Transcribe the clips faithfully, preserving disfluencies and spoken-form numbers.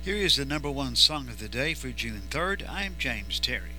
Here is the number one song of the day for June third. I'm James Terry.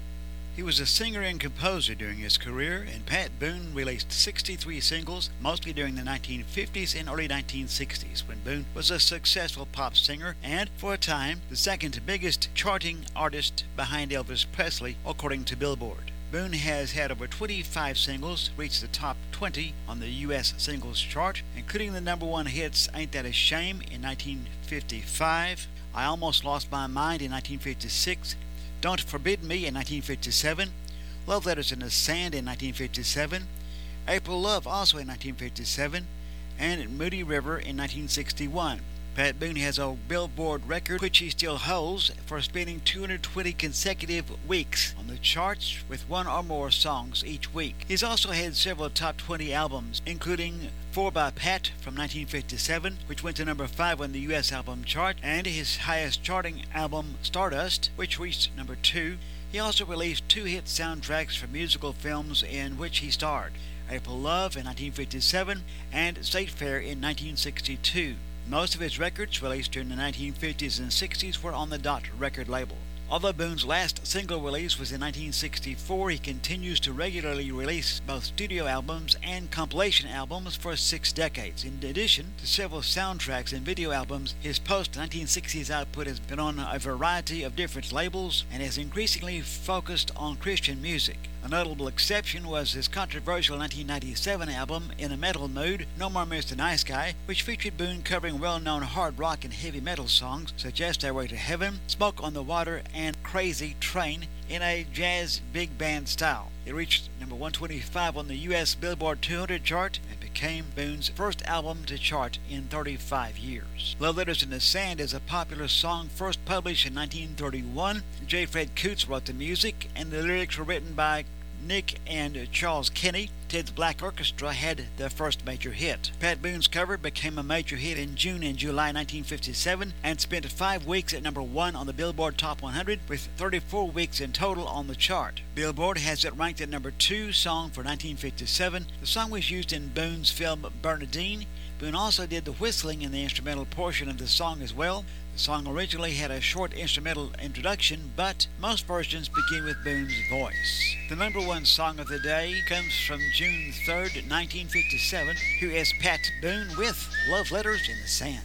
He was a singer and composer during his career, and Pat Boone released sixty-three singles, mostly during the nineteen fifties and early nineteen sixties, when Boone was a successful pop singer and, for a time, the second biggest charting artist behind Elvis Presley, according to Billboard. Boone has had over twenty-five singles reach the top twenty on the U S singles chart, including the number one hits Ain't That a Shame in nineteen fifty-five, I Almost Lost My Mind in nineteen fifty-six, Don't Forbid Me in nineteen fifty-seven, Love Letters in the Sand in nineteen fifty-seven, April Love also in nineteen fifty-seven, and Moody River in nineteen sixty-one. Pat Boone has a Billboard record, which he still holds, for spending two hundred twenty consecutive weeks on the charts with one or more songs each week. He's also had several top twenty albums, including Four by Pat from nineteen fifty-seven, which went to number five on the U S album chart, and his highest charting album, Stardust, which reached number two. He also released two hit soundtracks for musical films in which he starred, April Love in nineteen fifty-seven and State Fair in nineteen sixty-two. Most of his records released during the nineteen fifties and sixties were on the Dot record label. Although Boone's last single release was in nineteen sixty-four, he continues to regularly release both studio albums and compilation albums for six decades. In addition to several soundtracks and video albums, his post-nineteen sixties output has been on a variety of different labels and has increasingly focused on Christian music. A notable exception was his controversial nineteen ninety-seven album, In a Metal Mood, No More Mister Nice Guy, which featured Boone covering well-known hard rock and heavy metal songs such as Stairway to Heaven, Smoke on the Water, and Crazy Train in a jazz big band style. It reached number one twenty-five on the U S Billboard two hundred chart and became Boone's first album to chart in thirty-five years. Love Letters in the Sand is a popular song first published in nineteen thirty-one. J. Fred Coots wrote the music, and the lyrics were written by Nick and Charles Kenny. Ted's Black Orchestra had their first major hit. Pat Boone's cover became a major hit in June and July nineteen fifty-seven and spent five weeks at number one on the Billboard Top one hundred, with thirty-four weeks in total on the chart. Billboard has it ranked at number two song for nineteen fifty-seven. The song was used in Boone's film Bernadine. Boone also did the whistling in the instrumental portion of the song as well. The song originally had a short instrumental introduction, but most versions begin with Boone's voice. The number one song of the day comes from June third, nineteen fifty-seven. Here is Pat Boone with Love Letters in the Sand.